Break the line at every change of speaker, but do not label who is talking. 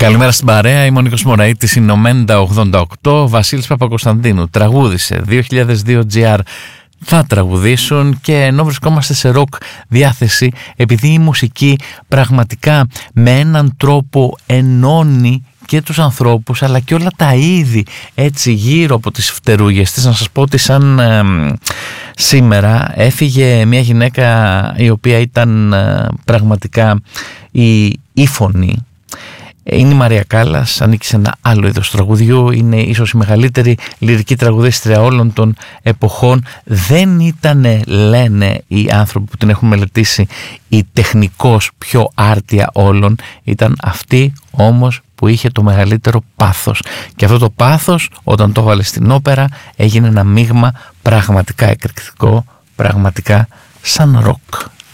Καλημέρα στην παρέα, είμαι ο Νίκος Μωραΐτης, είναι ο Μέντα 88, Βασίλης Παπακοσταντίνου τραγούδισε 2002 GR, θα τραγουδήσουν, και ενώ βρισκόμαστε σε ροκ διάθεση, επειδή η μουσική πραγματικά με έναν τρόπο ενώνει και τους ανθρώπους αλλά και όλα τα είδη έτσι γύρω από τις φτερούγες της, να σας πω ότι σαν σήμερα έφυγε μια γυναίκα η οποία ήταν πραγματικά η φωνή. Είναι η Μαρία Κάλλας, ανήκει σε ένα άλλο είδος τραγουδιού, είναι ίσως η μεγαλύτερη λυρική τραγουδίστρια όλων των εποχών. Δεν ήτανε, λένε οι άνθρωποι που την έχουν μελετήσει, η τεχνικώς πιο άρτια όλων, ήταν αυτή όμως που είχε το μεγαλύτερο πάθος. Και αυτό το πάθος, όταν το έβαλε στην όπερα, έγινε ένα μείγμα πραγματικά εκρηκτικό, πραγματικά σαν ροκ.